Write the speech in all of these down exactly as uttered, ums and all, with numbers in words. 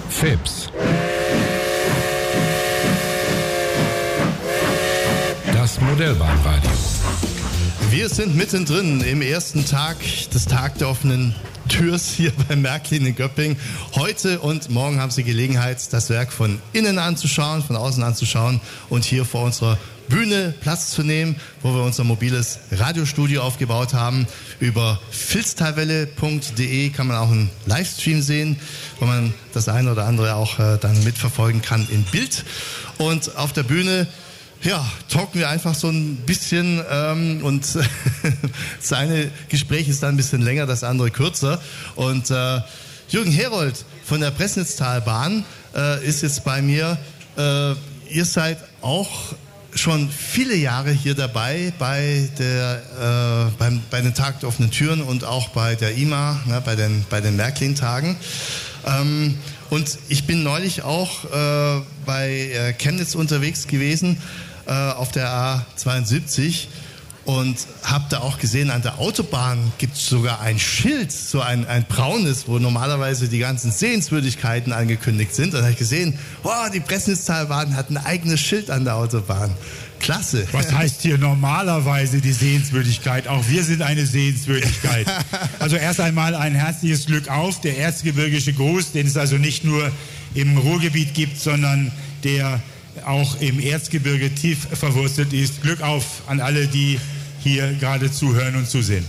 Fips. Das Modellbahnradio. Wir sind mittendrin im ersten Tag des Tag der offenen Türs hier bei Märklin in Göppingen. Heute und morgen haben Sie Gelegenheit, das Werk von innen anzuschauen, von außen anzuschauen und hier vor unserer Bühne Platz zu nehmen, wo wir unser mobiles Radiostudio aufgebaut haben. Über filztalwelle punkt de kann man auch einen Livestream sehen, wo man das eine oder andere auch äh, dann mitverfolgen kann in Bild. Und auf der Bühne, ja, talken wir einfach so ein bisschen ähm, und das eine Gespräch ist dann ein bisschen länger, das andere kürzer. Und äh, Jürgen Herold von der Pressnitztalbahn äh, ist jetzt bei mir. Äh, ihr seid auch schon viele Jahre hier dabei bei der äh, beim, bei den Tag der offenen Türen und auch bei der I M A, ne, bei den bei den Märklin-Tagen. Ähm, und ich bin neulich auch äh, bei äh, Chemnitz unterwegs gewesen äh, auf der A zweiundsiebzig und habe da auch gesehen, an der Autobahn gibt es sogar ein Schild, so ein, ein braunes, wo normalerweise die ganzen Sehenswürdigkeiten angekündigt sind. Und da habe ich gesehen, wow, die Pressnitztalbahn hat ein eigenes Schild an der Autobahn. Klasse. Was heißt hier normalerweise die Sehenswürdigkeit? Auch wir sind eine Sehenswürdigkeit. Also erst einmal ein herzliches Glück auf, der erzgebirgische Gruß, den es also nicht nur im Ruhrgebiet gibt, sondern der auch im Erzgebirge tief verwurzelt ist. Glück auf an alle, die hier gerade zuhören und zusehen.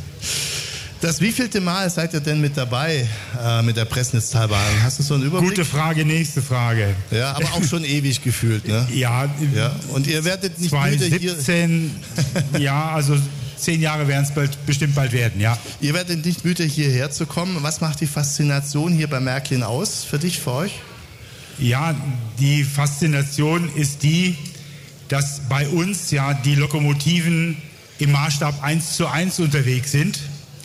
Das wievielte Mal seid ihr denn mit dabei äh, mit der Pressnitztalbahn? Hast du so einen Überblick? Gute Frage, nächste Frage. Ja, aber auch schon ewig gefühlt, ne? Ja. ja. Und ihr werdet nicht müde hier... zweitausendsiebzehn, ja, also zehn Jahre werden es bald, bestimmt bald werden, ja. Ihr werdet nicht müde, hierher zu kommen. Was macht die Faszination hier bei Märklin aus für dich, für euch? Ja, die Faszination ist die, dass bei uns ja die Lokomotiven im Maßstab eins zu eins unterwegs sind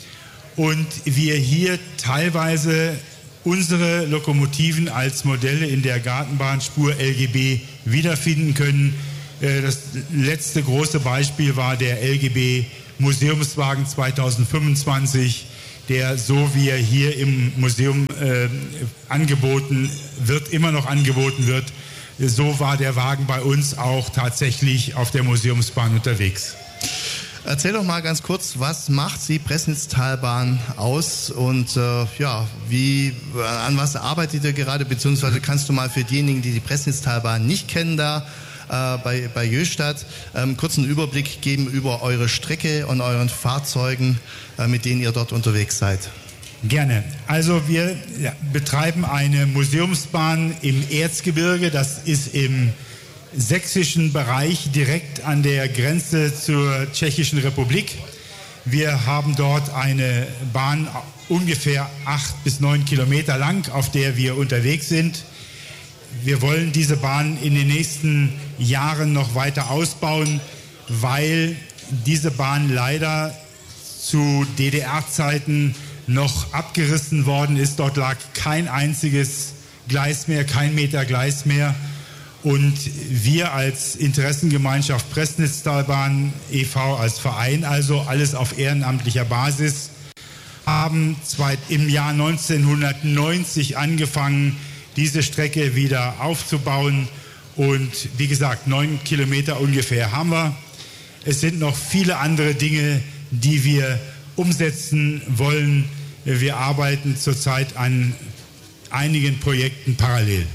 und wir hier teilweise unsere Lokomotiven als Modelle in der Gartenbahnspur L G B wiederfinden können. Das letzte große Beispiel war der L G B Museumswagen zweitausendfünfundzwanzig, der, so wie er hier im Museum äh, angeboten wird, immer noch angeboten wird. So war der Wagen bei uns auch tatsächlich auf der Museumsbahn unterwegs. Erzähl doch mal ganz kurz, was macht die Pressnitztalbahn aus und äh, ja, wie, an was arbeitet ihr gerade, beziehungsweise kannst du mal für diejenigen, die die Pressnitztalbahn nicht kennen, da äh, bei, bei Jöstadt ähm, kurz einen Überblick geben über eure Strecke und euren Fahrzeugen, äh, mit denen ihr dort unterwegs seid? Gerne. Also wir ja, betreiben eine Museumsbahn im Erzgebirge, das ist im sächsischen Bereich direkt an der Grenze zur Tschechischen Republik. Wir haben dort eine Bahn ungefähr acht bis neun Kilometer lang, auf der wir unterwegs sind. Wir wollen diese Bahn in den nächsten Jahren noch weiter ausbauen, weil diese Bahn leider zu D D R-Zeiten noch abgerissen worden ist. Dort lag kein einziges Gleis mehr, kein Meter Gleis mehr. Und wir als Interessengemeinschaft Pressnitztalbahn e V, als Verein, also alles auf ehrenamtlicher Basis, haben im Jahr neunzehnhundertneunzig angefangen, diese Strecke wieder aufzubauen. Und wie gesagt, neun Kilometer ungefähr haben wir. Es sind noch viele andere Dinge, die wir umsetzen wollen. Wir arbeiten zurzeit an einigen Projekten parallel.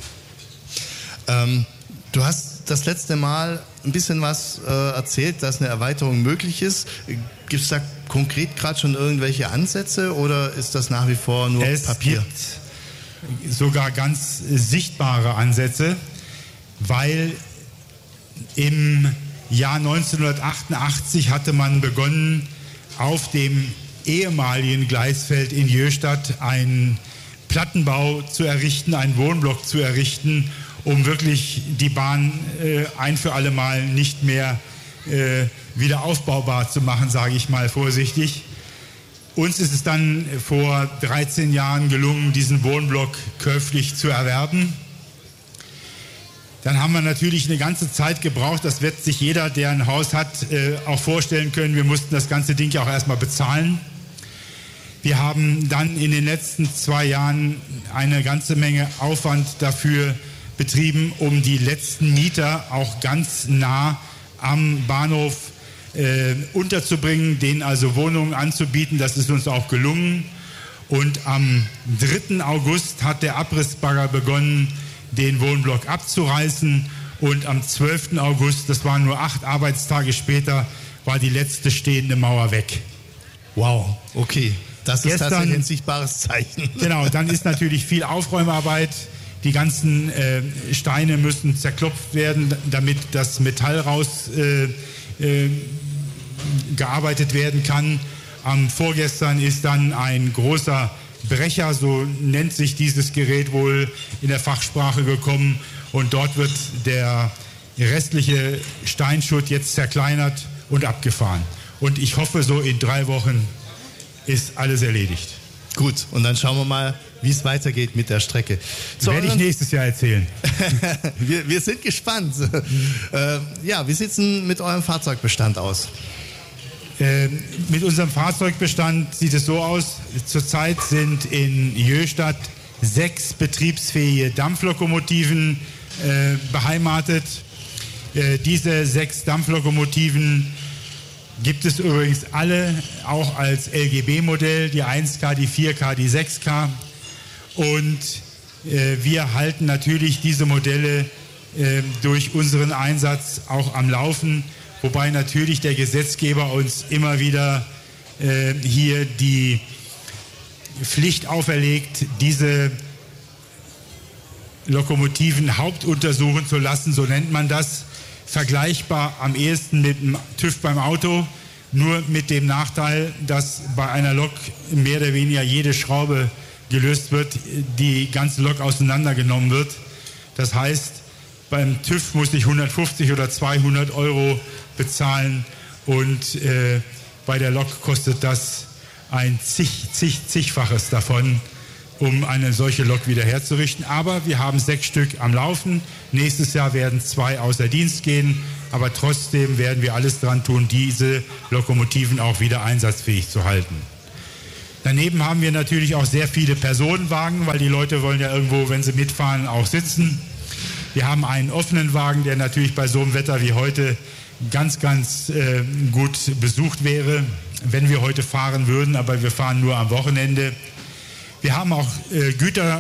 Ähm Du hast das letzte Mal ein bisschen was äh, erzählt, dass eine Erweiterung möglich ist. Gibt es da konkret gerade schon irgendwelche Ansätze oder ist das nach wie vor nur es Papier? Es gibt sogar ganz sichtbare Ansätze, weil im Jahr neunzehnhundertachtundachtzig hatte man begonnen, auf dem ehemaligen Gleisfeld in Jöstadt einen Plattenbau zu errichten, einen Wohnblock zu errichten, um wirklich die Bahn äh, ein für alle Mal nicht mehr äh, wieder aufbaubar zu machen, sage ich mal vorsichtig. Uns ist es dann vor dreizehn Jahren gelungen, diesen Wohnblock käuflich zu erwerben. Dann haben wir natürlich eine ganze Zeit gebraucht, das wird sich jeder, der ein Haus hat, äh, auch vorstellen können. Wir mussten das ganze Ding ja auch erstmal bezahlen. Wir haben dann in den letzten zwei Jahren eine ganze Menge Aufwand dafür betrieben, um die letzten Mieter auch ganz nah am Bahnhof äh, unterzubringen, denen also Wohnungen anzubieten. Das ist uns auch gelungen. Und am dritten August hat der Abrissbagger begonnen, den Wohnblock abzureißen. Und am zwölften August, das waren nur acht Arbeitstage später, war die letzte stehende Mauer weg. Wow, okay. Das ist Gestern, tatsächlich ein sichtbares Zeichen. Genau, dann ist natürlich viel Aufräumarbeit. Die ganzen äh, Steine müssen zerklopft werden, damit das Metall raus äh, äh, gearbeitet werden kann. Am vorgestern ist dann ein großer Brecher, so nennt sich dieses Gerät wohl in der Fachsprache, gekommen. Und dort wird der restliche Steinschutt jetzt zerkleinert und abgefahren. Und ich hoffe, so in drei Wochen ist alles erledigt. Gut, und dann schauen wir mal, wie es weitergeht mit der Strecke. Das werde ich nächstes Jahr erzählen. wir, wir sind gespannt. äh, ja, wie sieht es denn mit eurem Fahrzeugbestand aus? Äh, mit unserem Fahrzeugbestand sieht es so aus, zurzeit sind in Jöhstadt sechs betriebsfähige Dampflokomotiven äh, beheimatet. Äh, diese sechs Dampflokomotiven gibt es übrigens alle auch als L G B-Modell, die eins K, die vier K, die sechs K. Und äh, wir halten natürlich diese Modelle äh, durch unseren Einsatz auch am Laufen, wobei natürlich der Gesetzgeber uns immer wieder äh, hier die Pflicht auferlegt, diese Lokomotiven hauptuntersuchen zu lassen, so nennt man das. Vergleichbar am ehesten mit dem TÜV beim Auto, nur mit dem Nachteil, dass bei einer Lok mehr oder weniger jede Schraube gelöst wird, die ganze Lok auseinandergenommen wird. Das heißt, beim TÜV muss ich hundertfünfzig oder zweihundert Euro bezahlen und äh, bei der Lok kostet das ein zig, zig, zigfaches davon, um eine solche Lok wieder herzurichten. Aber wir haben sechs Stück am Laufen. Nächstes Jahr werden zwei außer Dienst gehen. Aber trotzdem werden wir alles dran tun, diese Lokomotiven auch wieder einsatzfähig zu halten. Daneben haben wir natürlich auch sehr viele Personenwagen, weil die Leute wollen ja irgendwo, wenn sie mitfahren, auch sitzen. Wir haben einen offenen Wagen, der natürlich bei so einem Wetter wie heute ganz, ganz äh, gut besucht wäre, wenn wir heute fahren würden. Aber wir fahren nur am Wochenende. Wir haben auch äh,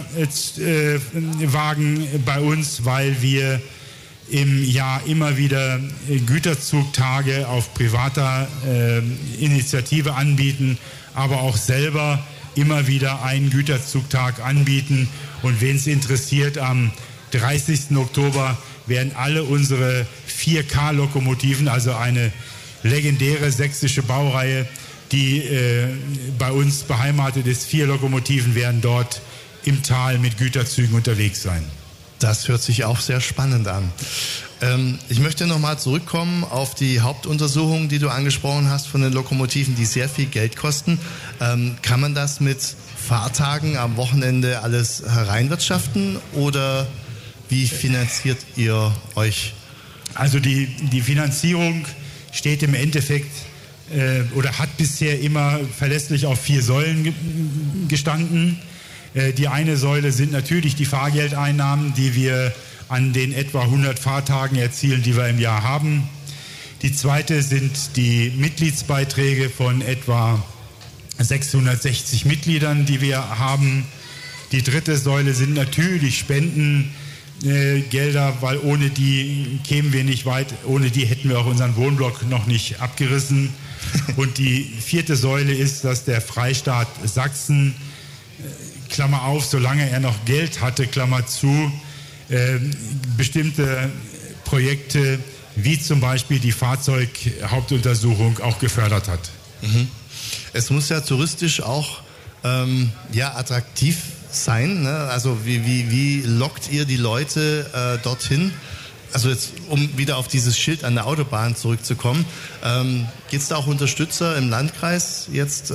Güterwagen äh, bei uns, weil wir im Jahr immer wieder äh, Güterzugtage auf privater äh, Initiative anbieten, aber auch selber immer wieder einen Güterzugtag anbieten. Und wen es interessiert, am dreißigsten Oktober werden alle unsere vier K Lokomotiven, also eine legendäre sächsische Baureihe, die äh, bei uns beheimatet ist. Vier Lokomotiven werden dort im Tal mit Güterzügen unterwegs sein. Das hört sich auch sehr spannend an. Ähm, ich möchte nochmal zurückkommen auf die Hauptuntersuchungen, die du angesprochen hast von den Lokomotiven, die sehr viel Geld kosten. Ähm, kann man das mit Fahrtagen am Wochenende alles hereinwirtschaften oder wie finanziert ihr euch? Also die, die Finanzierung steht im Endeffekt äh, oder hat bisher immer verlässlich auf vier Säulen ge- gestanden. Äh, die eine Säule sind natürlich die Fahrgeldeinnahmen, die wir an den etwa hundert Fahrtagen erzielen, die wir im Jahr haben. Die zweite sind die Mitgliedsbeiträge von etwa sechshundertsechzig Mitgliedern, die wir haben. Die dritte Säule sind natürlich Spenden. Äh, Gelder, weil ohne die kämen wir nicht weit, ohne die hätten wir auch unseren Wohnblock noch nicht abgerissen. Und die vierte Säule ist, dass der Freistaat Sachsen, äh, Klammer auf, solange er noch Geld hatte, Klammer zu, äh, bestimmte Projekte wie zum Beispiel die Fahrzeughauptuntersuchung auch gefördert hat. Mhm. Es muss ja touristisch auch ähm, ja, attraktiv sein, ne? Also wie, wie, wie lockt ihr die Leute äh, dorthin? Also jetzt, um wieder auf dieses Schild an der Autobahn zurückzukommen, ähm, gibt es da auch Unterstützer im Landkreis jetzt äh,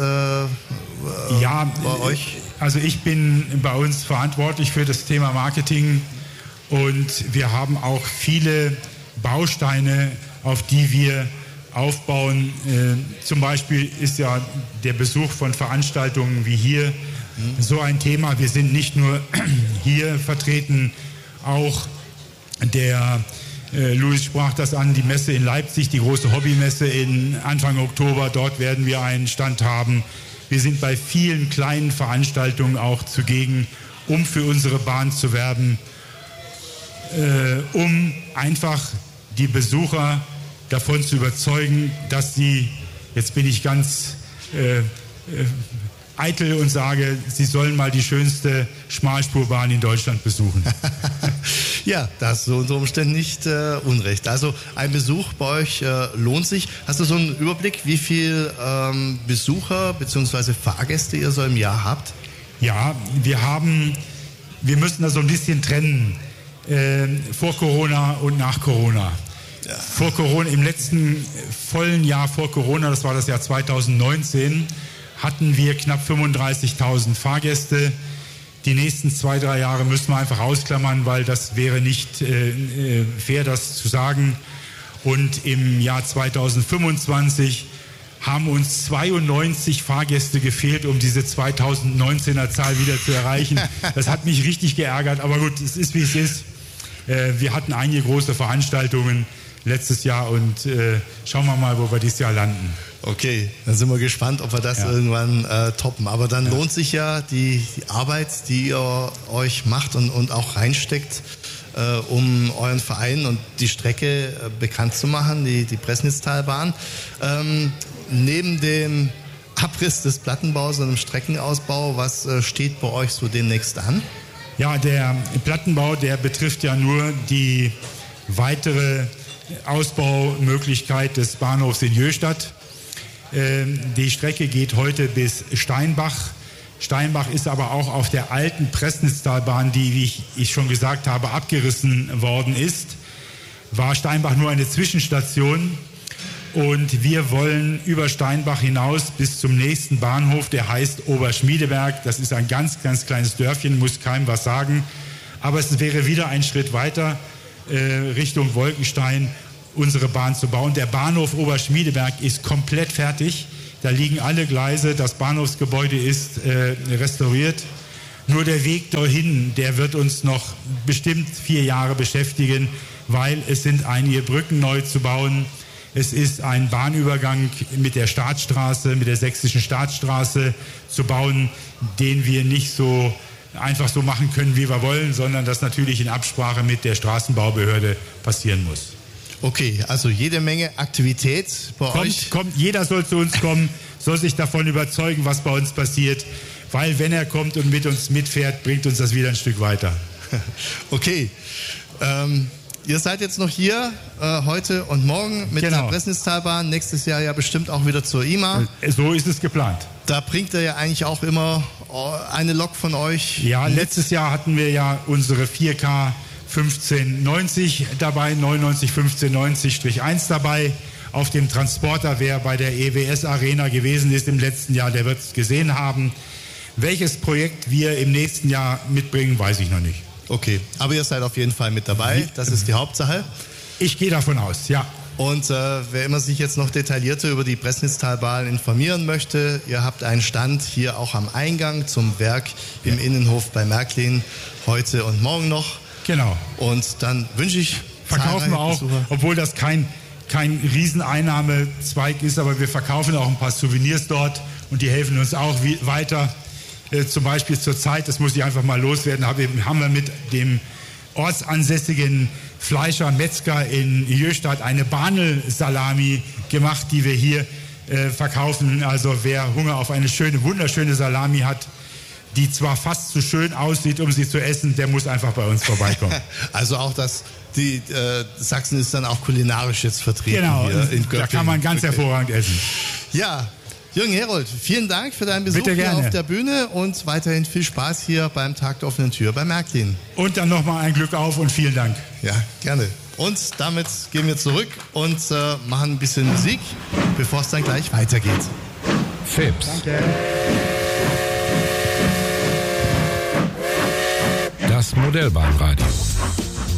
ja, bei euch? Also ich bin bei uns verantwortlich für das Thema Marketing und wir haben auch viele Bausteine, auf die wir aufbauen. Äh, zum Beispiel ist ja der Besuch von Veranstaltungen wie hier mhm. so ein Thema. Wir sind nicht nur hier vertreten, auch der äh, Louis sprach das an, die Messe in Leipzig, die große Hobbymesse in Anfang Oktober. Dort werden wir einen Stand haben. Wir sind bei vielen kleinen Veranstaltungen auch zugegen, um für unsere Bahn zu werben, äh, um einfach die Besucher davon zu überzeugen, dass sie, jetzt bin ich ganz äh, äh, eitel und sage, sie sollen mal die schönste Schmalspurbahn in Deutschland besuchen. Ja, das ist unter Umständen nicht äh, unrecht. Also ein Besuch bei euch äh, lohnt sich. Hast du so einen Überblick, wie viel ähm, Besucher bzw. Fahrgäste ihr so im Jahr habt? Ja, wir haben, wir müssen da so ein bisschen trennen, äh, vor Corona und nach Corona. Ja. Vor Corona, im letzten vollen Jahr vor Corona, das war das Jahr zweitausendneunzehn, hatten wir knapp fünfunddreißigtausend Fahrgäste. Die nächsten zwei, drei Jahre müssen wir einfach ausklammern, weil das wäre nicht äh, fair, das zu sagen. Und im Jahr zweitausendfünfundzwanzig haben uns zweiundneunzig Fahrgäste gefehlt, um diese zweitausendneunzehner Zahl wieder zu erreichen. Das hat mich richtig geärgert, aber gut, es ist wie es ist. Äh, wir hatten einige große Veranstaltungen letztes Jahr und äh, schauen wir mal, wo wir dieses Jahr landen. Okay, dann sind wir gespannt, ob wir das ja. irgendwann äh, toppen. Aber dann ja. lohnt sich ja die, die Arbeit, die ihr euch macht und, und auch reinsteckt, äh, um euren Verein und die Strecke äh, bekannt zu machen, die, die Pressnitztalbahn. Ähm, neben dem Abriss des Plattenbaus und dem Streckenausbau, was äh, steht bei euch so demnächst an? Ja, der Plattenbau, der betrifft ja nur die weitere Ausbaumöglichkeit des Bahnhofs in Jöhstadt. Ähm, die Strecke geht heute bis Steinbach. Steinbach ist aber auch auf der alten Pressnitztalbahn, die, wie ich, ich schon gesagt habe, abgerissen worden ist. War Steinbach nur eine Zwischenstation. Und wir wollen über Steinbach hinaus bis zum nächsten Bahnhof, der heißt Oberschmiedeberg. Das ist ein ganz, ganz kleines Dörfchen, muss keinem was sagen. Aber es wäre wieder ein Schritt weiter äh, Richtung Wolkenstein, unsere Bahn zu bauen. Der Bahnhof Oberschmiedeberg ist komplett fertig. Da liegen alle Gleise, das Bahnhofsgebäude ist äh, restauriert. Nur der Weg dorthin, der wird uns noch bestimmt vier Jahre beschäftigen, weil es sind einige Brücken neu zu bauen. Es ist ein Bahnübergang mit der Staatsstraße, mit der sächsischen Staatsstraße zu bauen, den wir nicht so einfach so machen können, wie wir wollen, sondern das natürlich in Absprache mit der Straßenbaubehörde passieren muss. Okay, also jede Menge Aktivität bei kommt, euch. Kommt, jeder soll zu uns kommen, soll sich davon überzeugen, was bei uns passiert, weil wenn er kommt und mit uns mitfährt, bringt uns das wieder ein Stück weiter. Okay, ähm, ihr seid jetzt noch hier äh, heute und morgen mit genau. der Pressnitztalbahn, nächstes Jahr ja bestimmt auch wieder zur I M A. So ist es geplant. Da bringt er ja eigentlich auch immer eine Lok von euch. Ja, mit. Letztes Jahr hatten wir ja unsere vier K fünfzehn neunzig dabei, neunundneunzig fünfzehn neunzig eins dabei. Auf dem Transporter, wer bei der E W S Arena gewesen ist im letzten Jahr, der wird es gesehen haben. Welches Projekt wir im nächsten Jahr mitbringen, weiß ich noch nicht. Okay, aber ihr seid auf jeden Fall mit dabei, das ist die Hauptsache. Ich gehe davon aus, ja. Und äh, wer immer sich jetzt noch detaillierter über die Pressnitztalbahn informieren möchte, ihr habt einen Stand hier auch am Eingang zum Werk im ja. Innenhof bei Märklin heute und morgen noch. Genau. Und dann wünsche ich verkaufen wir auch, Besucher. Obwohl das kein, kein Rieseneinnahmezweig ist, aber wir verkaufen auch ein paar Souvenirs dort und die helfen uns auch wie, weiter. Äh, zum Beispiel zur Zeit, das muss ich einfach mal loswerden, hab, haben wir mit dem ortsansässigen Fleischer, Metzger in Jöhstadt eine Banel-Salami gemacht, die wir hier äh, verkaufen. Also wer Hunger auf eine schöne, wunderschöne Salami hat, die zwar fast zu schön aussieht, um sie zu essen, der muss einfach bei uns vorbeikommen. Also auch das, die äh, Sachsen ist dann auch kulinarisch jetzt vertreten. Genau, hier in Göppingen. Da kann man ganz okay. hervorragend essen. Ja, Jürgen Herold, vielen Dank für deinen Besuch Bitte hier gerne. auf der Bühne und weiterhin viel Spaß hier beim Tag der offenen Tür bei Märklin. Und dann nochmal ein Glück auf und vielen Dank. Ja, gerne. Und damit gehen wir zurück und äh, machen ein bisschen Musik, bevor es dann gleich weitergeht. Fips. Danke. Das Modellbahnradio.